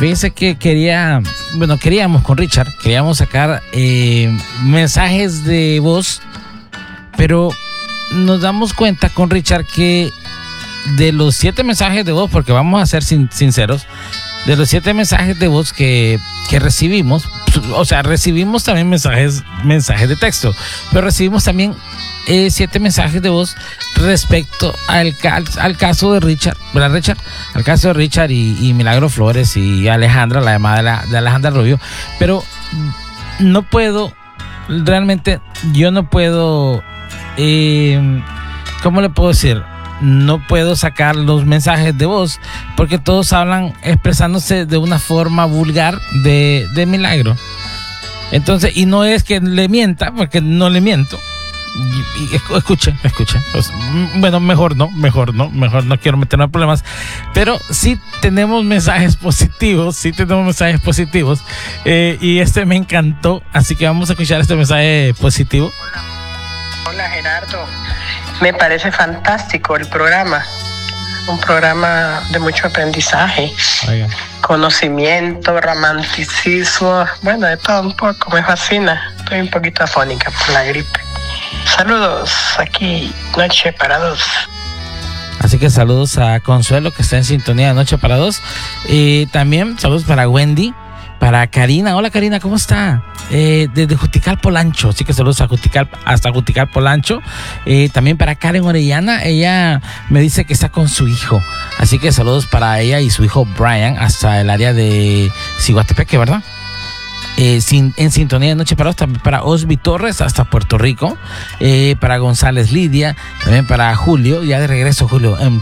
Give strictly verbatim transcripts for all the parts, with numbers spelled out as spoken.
fíjese que quería, bueno, queríamos con Richard, queríamos sacar eh, mensajes de voz, pero nos damos cuenta con Richard que de los siete mensajes de voz, porque vamos a ser sin, sinceros, de los siete mensajes de voz que, que recibimos, o sea, recibimos también mensajes, mensajes de texto, pero recibimos también eh, siete mensajes de voz respecto al, al caso de Richard, ¿verdad, Richard? Al caso de Richard y, y Milagro Flores y Alejandra, la llamada de, la, de Alejandra Rubio, pero no puedo, realmente yo no puedo, eh, ¿cómo le puedo decir? No puedo sacar los mensajes de voz porque todos hablan expresándose de una forma vulgar de, de Milagro. Entonces, y no es que le mienta, porque no le miento. Y, y, escuche, escuche. Pues, bueno, mejor no, mejor no, mejor no quiero meterme en problemas. Pero sí tenemos mensajes positivos, sí tenemos mensajes positivos. Eh, y este me encantó, así que vamos a escuchar este mensaje positivo. Hola, hola Gerardo. Me parece fantástico el programa, un programa de mucho aprendizaje, Oiga. conocimiento, romanticismo, bueno, de todo un poco, me fascina. Estoy un poquito afónica por la gripe. Saludos, aquí Noche para Dos. Así que saludos a Consuelo, que está en sintonía de Noche para Dos. Y también saludos para Wendy, para Karina. Hola Karina, ¿cómo está? Eh, desde Juticalpo Lancho, así que saludos a Juticalpo, hasta Juticalpo Lancho. Eh, también para Karen Orellana, ella me dice que está con su hijo, así que saludos para ella y su hijo Brian hasta el área de Ciguatepeque, ¿verdad? Eh, sin, en sintonía de Noche para Dos, también para Osby Torres hasta Puerto Rico, eh, para González Lidia, también para Julio, ya de regreso Julio M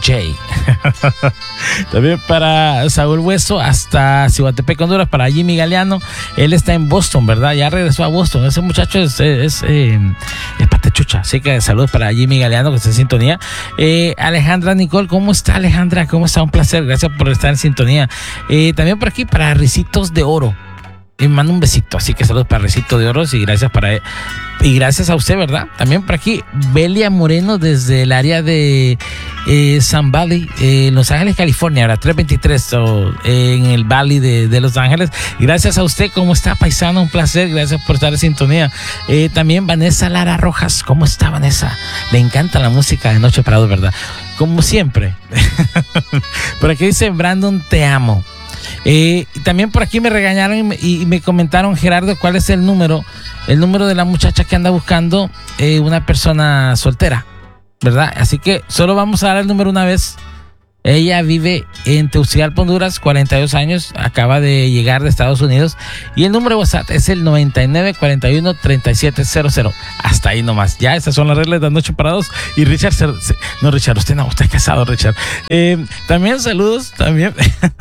J, también para Saúl Hueso hasta Ciguatepeque, Honduras, para Jimmy Galeano, él está en Boston, ¿verdad? Ya regresó a Boston, ese muchacho es, es, eh, es patechucha, así que saludos para Jimmy Galeano que está en sintonía. eh, Alejandra Nicole, ¿cómo está Alejandra? ¿Cómo está? Un placer, gracias por estar en sintonía. Eh, también por aquí para Ricitos de Oro, y me manda un besito, así que saludos para Recito de Oro y gracias para y gracias a usted, ¿verdad? También por aquí Belia Moreno desde el área de eh, Sun Valley, eh, Los Ángeles, California, ahora trescientos veintitrés, oh, eh, en el Valley de, de Los Ángeles. Gracias a usted, ¿cómo está, paisano? Un placer, gracias por estar en sintonía. Eh, también Vanessa Lara Rojas, ¿cómo está Vanessa? Le encanta la música de Noche para Dos, ¿verdad? Como siempre. Por aquí dice Brandon, te amo. Eh, también por aquí me regañaron y me, y me comentaron, Gerardo, ¿cuál es el número? El número de la muchacha que anda buscando eh, una persona soltera, ¿verdad? Así que solo vamos a dar el número una vez. Ella vive en Tegucigalpa, Honduras, cuarenta y dos años, acaba de llegar de Estados Unidos y el número de WhatsApp es el noventa y nueve cuarenta y uno treinta y siete cero cero. Hasta ahí nomás. Ya, esas son las reglas de Noche para Dos. Y Richard, se, se, no Richard, usted no, usted es casado, Richard. Eh, también saludos, también.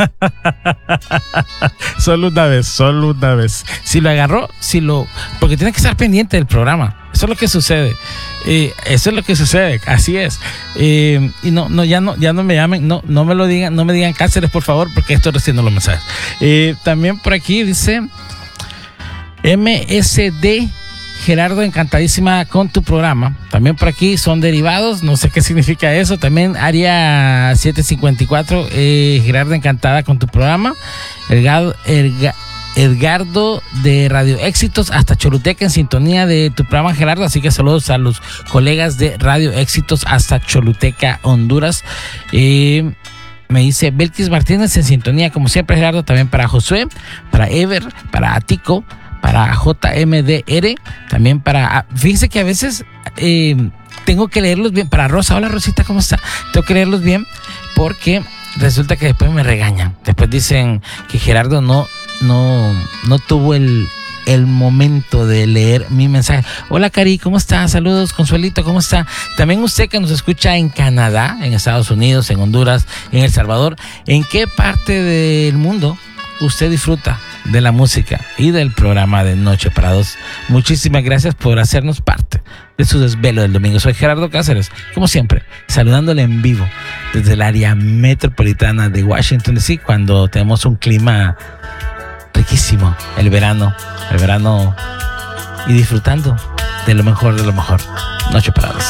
Solo una vez, solo una vez. Si lo agarró, si lo, porque tiene que estar pendiente del programa. Eso es lo que sucede. Eh, eso es lo que sucede, así es. Eh, y no, no, ya no, ya no me llamen, no, no me lo digan, no me digan Cáceres, por favor, porque estoy recibiendo los mensajes. Eh, también por aquí dice M S D Gerardo, encantadísima con tu programa. También por aquí son derivados, no sé qué significa eso. También área setecientos cincuenta y cuatro, eh, Gerardo, encantada con tu programa. Elgado, Elga, Edgardo de Radio Éxitos hasta Choluteca, en sintonía de tu programa, Gerardo, así que saludos a los colegas de Radio Éxitos hasta Choluteca, Honduras. Eh, me dice Belkis Martínez en sintonía como siempre, Gerardo. También para Josué, para Ever, para Atico, para J M D R, también para, fíjense que a veces eh, tengo que leerlos bien. Para Rosa, hola Rosita, ¿cómo está? Tengo que leerlos bien porque resulta que después me regañan, después dicen que Gerardo no No, no tuvo el, el momento de leer mi mensaje. Hola Cari, ¿cómo está? Saludos. Consuelito, ¿cómo está? También usted que nos escucha en Canadá, en Estados Unidos, en Honduras, en El Salvador. ¿En qué parte del mundo usted disfruta de la música y del programa de Noche para Dos? Muchísimas gracias por hacernos parte de su desvelo del domingo. Soy Gerardo Cáceres, como siempre, saludándole en vivo desde el área metropolitana de Washington D C, cuando tenemos un clima riquísimo, el verano, el verano, y disfrutando de lo mejor de lo mejor. Noche para Dos.